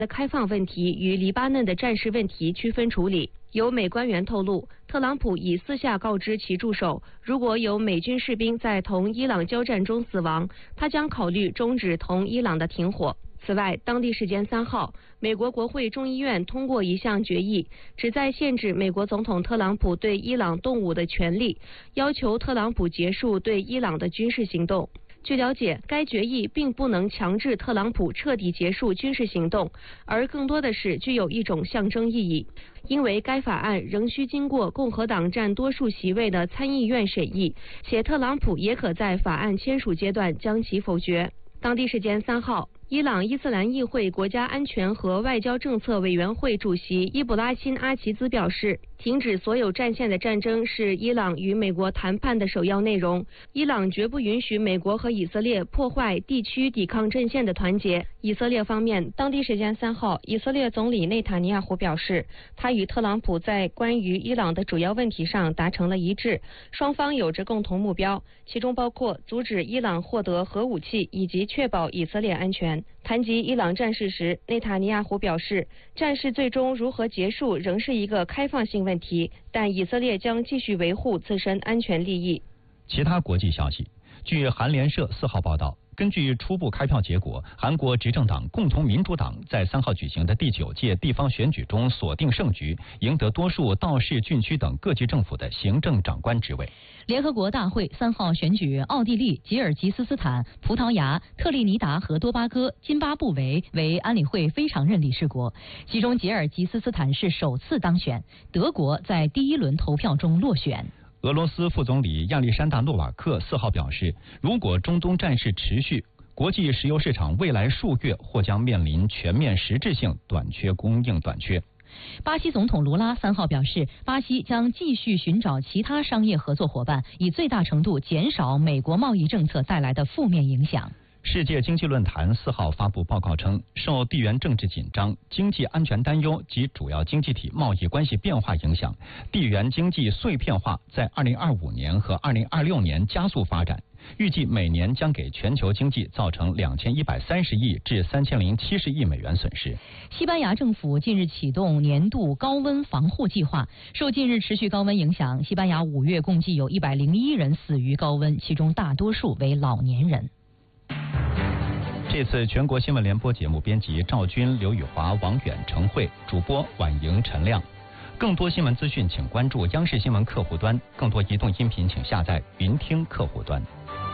的开放问题与黎巴嫩的战事问题区分处理。有美官员透露，特朗普已私下告知其助手，如果有美军士兵在同伊朗交战中死亡，他将考虑终止同伊朗的停火。此外，当地时间3号，美国国会众议院通过一项决议，旨在限制美国总统特朗普对伊朗动武的权利，要求特朗普结束对伊朗的军事行动。据了解，该决议并不能强制特朗普彻底结束军事行动，而更多的是具有一种象征意义，因为该法案仍需经过共和党占多数席位的参议院审议，且特朗普也可在法案签署阶段将其否决。当地时间3号，伊朗伊斯兰议会国家安全和外交政策委员会主席伊卜拉欣·阿齐兹表示，停止所有战线的战争是伊朗与美国谈判的首要内容。伊朗绝不允许美国和以色列破坏地区抵抗阵线的团结。以色列方面，当地时间3号，以色列总理内塔尼亚胡表示，他与特朗普在关于伊朗的主要问题上达成了一致，双方有着共同目标，其中包括阻止伊朗获得核武器以及确保以色列安全。谈及伊朗战事时，内塔尼亚胡表示，战事最终如何结束仍是一个开放性问题，但以色列将继续维护自身安全利益。 其他国际消息，据韩联社4号报道，根据初步开票结果，韩国执政党共同民主党在3号举行的第9届地方选举中锁定胜局，赢得多数道市郡区等各级政府的行政长官职位。 联合国大会3号选举奥地利、吉尔吉斯斯坦、葡萄牙、特立尼达和多巴哥、津巴布韦为安理会非常任理事国，其中吉尔吉斯斯坦是首次当选，德国在第1轮投票中落选。 俄罗斯副总理亚历山大·诺瓦克4号表示，如果中东战事持续，国际石油市场未来数月或将面临全面实质性供应短缺。 巴西总统卢拉3号表示，巴西将继续寻找其他商业合作伙伴，以最大程度减少美国贸易政策带来的负面影响。 世界经济论坛4号发布报告称，受地缘政治紧张、经济安全担忧及主要经济体贸易关系变化影响，地缘经济碎片化在2025年和2026年加速发展，预计每年将给全球经济造成2130亿至3070亿美元损失。 西班牙政府近日启动年度高温防护计划，受近日持续高温影响，西班牙5月共计有101人死于高温，其中大多数为老年人。 这次全国新闻联播节目编辑赵军、刘宇华、王远、程慧，主播婉莹、陈亮。更多新闻资讯请关注央视新闻客户端，更多移动音频请下载云听客户端。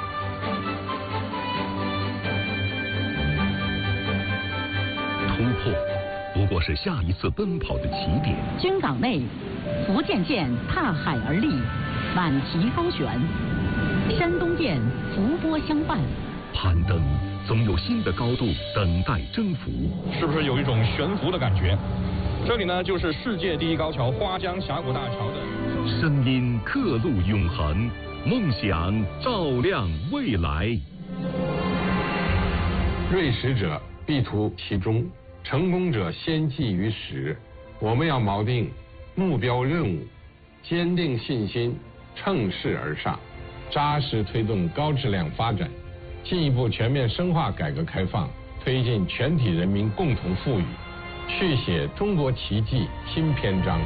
突破不过是下一次奔跑的起点。 军港内，福建舰踏海而立，满旗高悬；山东舰浮波相伴。 攀登总有新的高度等待征服， 是不是有一种悬浮的感觉？这里呢，就是世界第一高桥花江峡谷大桥的声音刻录永恒，梦想照亮未来。 锐识者必图其中，成功者先记于始。我们要锚定目标任务，坚定信心，乘势而上，扎实推动高质量发展，进一步全面深化改革开放，推进全体人民共同富裕，续写中国奇迹新篇章。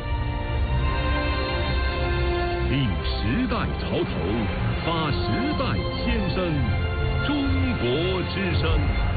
立时代潮头，发时代先声，中国之声。